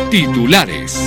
Titulares.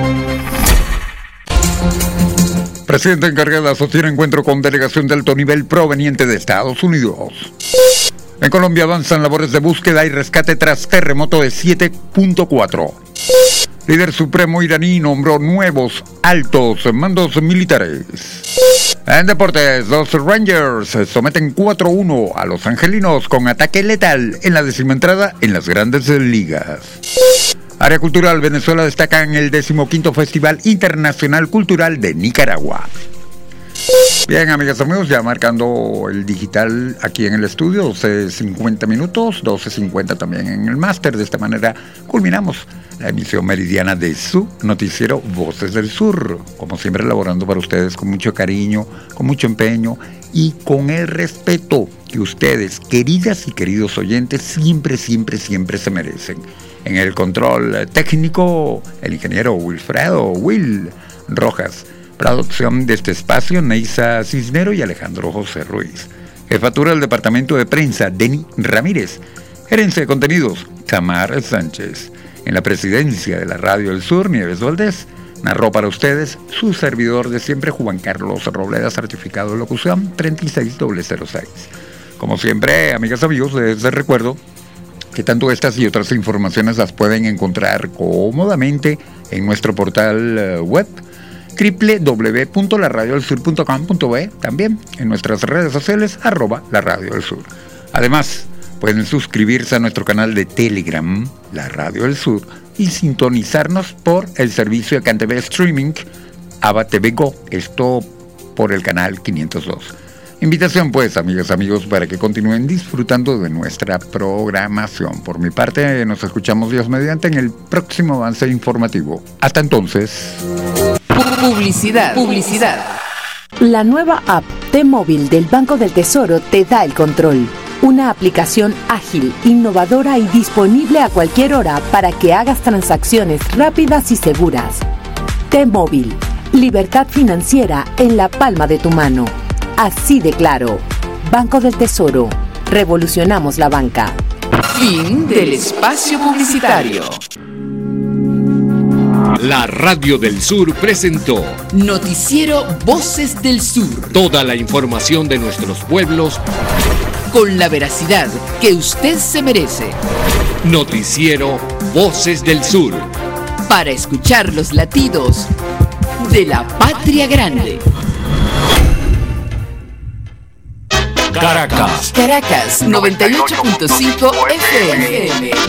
Presidente encargada sostiene encuentro con delegación de alto nivel proveniente de Estados Unidos. En Colombia avanzan labores de búsqueda y rescate tras terremoto de 7.4. Líder supremo iraní nombró nuevos altos mandos militares. En deportes, los Rangers someten 4-1 a los angelinos con ataque letal en la 10ª entrada en las Grandes Ligas. Área cultural, Venezuela destaca en el 15º Festival Internacional Cultural de Nicaragua. Bien, amigas y amigos, ya marcando el digital aquí en el estudio, 12:50 minutos, 12:50 también en el máster. De esta manera culminamos la emisión meridiana de su noticiero Voces del Sur. Como siempre, elaborando para ustedes con mucho cariño, con mucho empeño y con el respeto que ustedes, queridas y queridos oyentes, siempre se merecen. En el control técnico, el ingeniero Will Rojas. Producción de este espacio, Neisa Cisnero y Alejandro José Ruiz. Jefatura del Departamento de Prensa, Denny Ramírez. Gerencia de Contenidos, Tamar Sánchez. En la presidencia de la Radio del Sur, Nieves Valdés. Narró para ustedes su servidor de siempre, Juan Carlos Robleda, certificado de locución 36006. Como siempre, amigas y amigos, les recuerdo que tanto estas y otras informaciones las pueden encontrar cómodamente en nuestro portal web www.laradiodelsur.com.be, también en nuestras redes sociales @LaRadioDelSur. Además, pueden suscribirse a nuestro canal de Telegram, La Radio del Sur, y sintonizarnos por el servicio de CanTV Streaming ABA TV Go, esto por el canal 502. Invitación pues, amigas y amigos, para que continúen disfrutando de nuestra programación. Por mi parte, nos escuchamos Dios mediante en el próximo avance informativo. Hasta entonces. Publicidad. La nueva app T-Móvil del Banco del Tesoro te da el control. Una aplicación ágil, innovadora y disponible a cualquier hora para que hagas transacciones rápidas y seguras. T-Móvil. Libertad financiera en la palma de tu mano. Así de claro. Banco del Tesoro. Revolucionamos la banca. Fin del espacio publicitario. La Radio del Sur presentó Noticiero Voces del Sur. toda la información de nuestros pueblos Con la veracidad que usted se merece. Noticiero Voces del Sur. Para escuchar los latidos de la patria grande. Caracas. Caracas 98.5 FM.